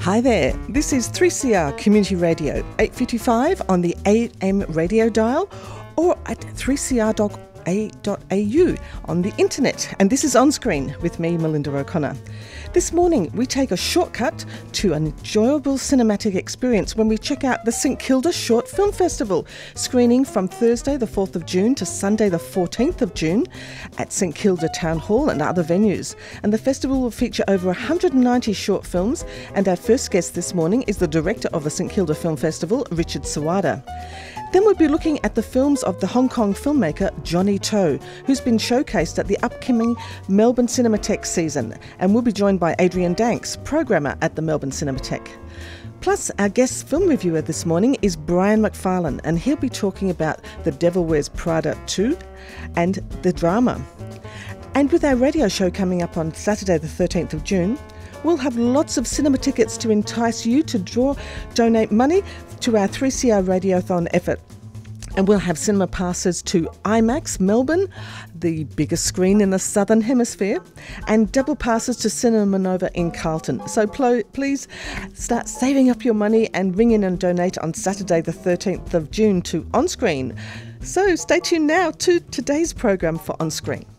Hi there, this is 3CR Community Radio, 855 on the AM radio dial or at 3cr.org.au on the internet. And this is On Screen with me, Melinda O'Connor. This morning, we take a shortcut to an enjoyable cinematic experience when we check out the St Kilda Short Film Festival, screening from Thursday the 4th of June to Sunday the 14th of June at St Kilda Town Hall and other venues. And the festival will feature over 190 short films, and our first guest this morning is the director of the St Kilda Film Festival, Richard Sawada. Then we'll be looking at the films of the Hong Kong filmmaker Johnny To, who's been showcased at the upcoming Melbourne Cinematheque season, and we'll be joined by Adrian Danks, programmer at the Melbourne Cinematheque. Plus, our guest film reviewer this morning is Brian McFarlane, and he'll be talking about The Devil Wears Prada 2 and the drama. And with our radio show coming up on Saturday the 13th of June, we'll have lots of cinema tickets to entice you to donate money to our 3CR Radiothon effort. And we'll have cinema passes to IMAX Melbourne, the biggest screen in the Southern Hemisphere, and double passes to Cinema Nova in Carlton. So please start saving up your money and ring in and donate on Saturday the 13th of June to On Screen. So stay tuned now to today's program for On Screen.